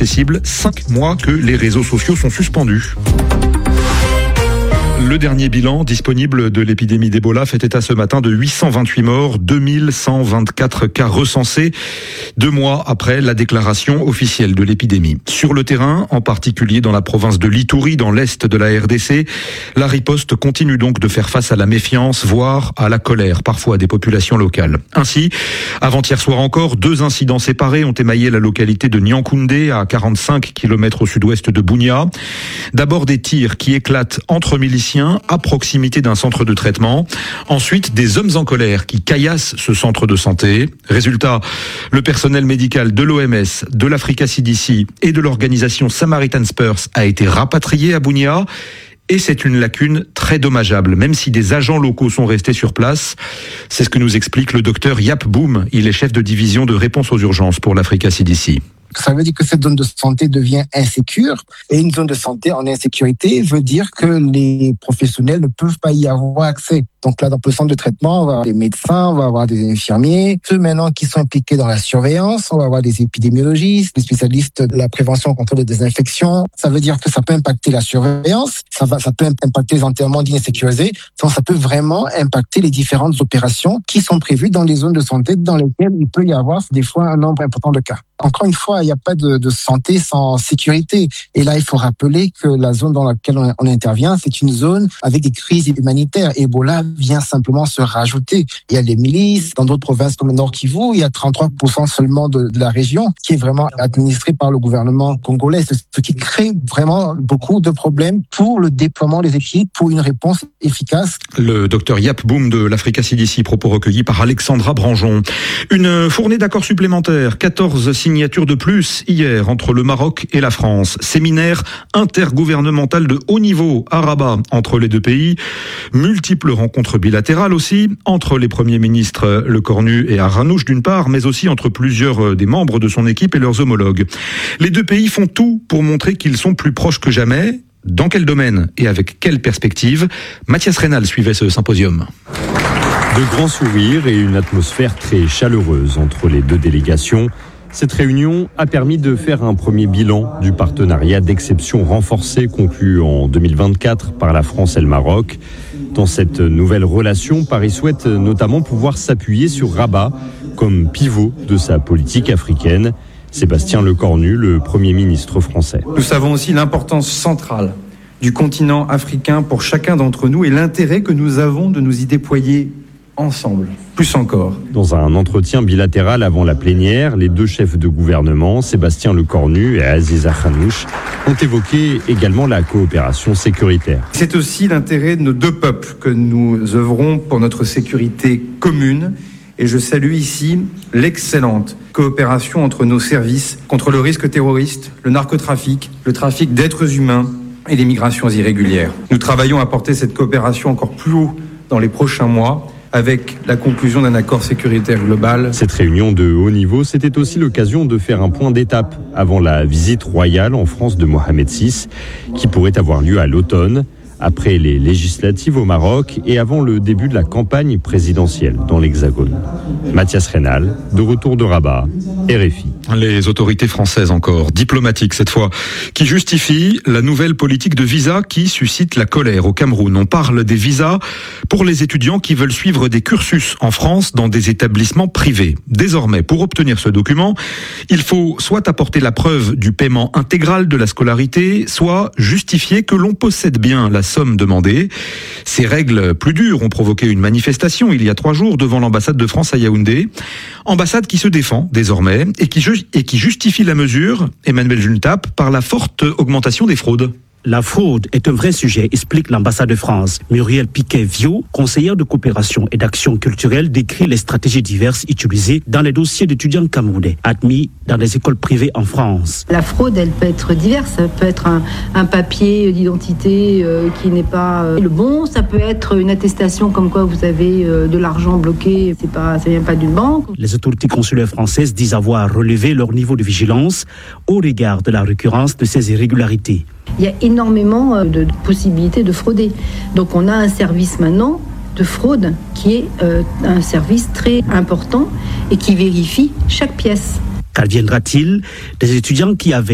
accessible 5 mois que les réseaux sociaux sont suspendus. Le dernier bilan disponible de l'épidémie d'Ebola fait état ce matin de 828 morts, 2124 cas recensés, 2 mois après la déclaration officielle de l'épidémie. Sur le terrain, en particulier dans la province de l'Ituri, dans l'est de la RDC, la riposte continue donc de faire face à la méfiance, voire à la colère, parfois des populations locales. Ainsi, avant-hier soir encore, 2 incidents séparés ont émaillé la localité de Nyankoundé, à 45 km au sud-ouest de Bunia. D'abord des tirs qui éclatent entre miliciens à proximité d'un centre de traitement. Ensuite, des hommes en colère qui caillassent ce centre de santé. Résultat, le personnel médical de l'OMS, de l'Africa CDC et de l'organisation Samaritan Spurs a été rapatrié à Bunia. Et c'est une lacune très dommageable, même si des agents locaux sont restés sur place. C'est ce que nous explique le docteur Yap Boum. Il est chef de division de réponse aux urgences pour l'Africa CDC. Ça veut dire que cette zone de santé devient insécure. Et une zone de santé en insécurité veut dire que les professionnels ne peuvent pas y avoir accès. Donc là, dans le centre de traitement, on va avoir des médecins, on va avoir des infirmiers, ceux maintenant qui sont impliqués dans la surveillance, on va avoir des épidémiologistes, des spécialistes de la prévention contre les désinfections. Ça veut dire que ça peut impacter la surveillance, ça peut impacter les enterrements dits insécurisés, donc ça peut vraiment impacter les différentes opérations qui sont prévues dans les zones de santé dans lesquelles il peut y avoir des fois un nombre important de cas. Encore une fois, il n'y a pas de santé sans sécurité. Et là, il faut rappeler que la zone dans laquelle on intervient, c'est une zone avec des crises humanitaires. Ebola vient simplement se rajouter. Il y a les milices. Dans d'autres provinces comme le Nord Kivu, il y a 33% seulement de la région qui est vraiment administrée par le gouvernement congolais. Ce qui crée vraiment beaucoup de problèmes pour le déploiement des équipes, pour une réponse efficace. Le docteur Yap Boum de l'Africa CDC, propos recueillis par Alexandra Branjon. Une fournée d'accords supplémentaires, 14 signatures de plus hier entre le Maroc et la France. Séminaire intergouvernemental de haut niveau à Rabat entre les deux pays. Multiples rencontres bilatérales aussi entre les premiers ministres Le Cornu et Arranouch d'une part, mais aussi entre plusieurs des membres de son équipe et leurs homologues. Les deux pays font tout pour montrer qu'ils sont plus proches que jamais. Dans quel domaine et avec quelle perspective? Mathias Reynal suivait ce symposium. De grands sourires et une atmosphère très chaleureuse entre les deux délégations. Cette réunion a permis de faire un premier bilan du partenariat d'exception renforcé conclu en 2024 par la France et le Maroc. Dans cette nouvelle relation, Paris souhaite notamment pouvoir s'appuyer sur Rabat comme pivot de sa politique africaine. Sébastien Lecornu, le Premier ministre français. Nous savons aussi l'importance centrale du continent africain pour chacun d'entre nous et l'intérêt que nous avons de nous y déployer ensemble, plus encore. Dans un entretien bilatéral avant la plénière, les deux chefs de gouvernement, Sébastien Lecornu et Aziz Arranouch, ont évoqué également la coopération sécuritaire. C'est aussi l'intérêt de nos deux peuples que nous œuvrons pour notre sécurité commune. Et je salue ici l'excellente coopération entre nos services contre le risque terroriste, le narcotrafic, le trafic d'êtres humains et les migrations irrégulières. Nous travaillons à porter cette coopération encore plus haut dans les prochains mois, avec la conclusion d'un accord sécuritaire global. Cette réunion de haut niveau, c'était aussi l'occasion de faire un point d'étape avant la visite royale en France de Mohamed VI, qui pourrait avoir lieu à l'automne, après les législatives au Maroc et avant le début de la campagne présidentielle dans l'Hexagone. Mathias Reynal, de retour de Rabat, RFI. Les autorités françaises encore, diplomatiques cette fois, qui justifient la nouvelle politique de visa qui suscite la colère au Cameroun. On parle des visas pour les étudiants qui veulent suivre des cursus en France dans des établissements privés. Désormais, pour obtenir ce document, il faut soit apporter la preuve du paiement intégral de la scolarité, soit justifier que l'on possède bien la somme demandée. Ces règles plus dures ont provoqué une manifestation il y a 3 jours devant l'ambassade de France à Yaoundé. Ambassade qui se défend désormais et qui justifie la mesure, Emmanuel Juntap, par la forte augmentation des fraudes. La fraude est un vrai sujet, explique l'ambassade de France. Muriel Piquet-Viau, conseillère de coopération et d'action culturelle, décrit les stratégies diverses utilisées dans les dossiers d'étudiants camerounais admis dans les écoles privées en France. La fraude, elle peut être diverse. Ça peut être un papier d'identité qui n'est pas le bon. Ça peut être une attestation comme quoi vous avez de l'argent bloqué. Ça vient pas d'une banque. Les autorités consulaires françaises disent avoir relevé leur niveau de vigilance au regard de la récurrence de ces irrégularités. Il y a énormément de possibilités de frauder. Donc on a un service maintenant de fraude qui est un service très important et qui vérifie chaque pièce. Qu'adviendra-t-il des étudiants qui avaient